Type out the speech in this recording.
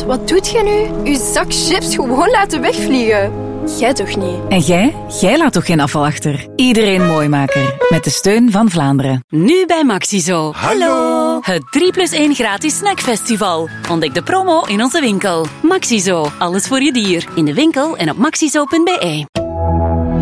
wat doet je nu? Uw zak chips gewoon laten wegvliegen. Jij toch niet? En jij? Jij laat toch geen afval achter? Iedereen Mooimaker. Met de steun van Vlaanderen. Nu bij Maxizo. Hallo! Het 3+1 gratis snackfestival. Ontdek de promo in onze winkel. Maxizo. Alles voor je dier. In de winkel en op maxizo.be.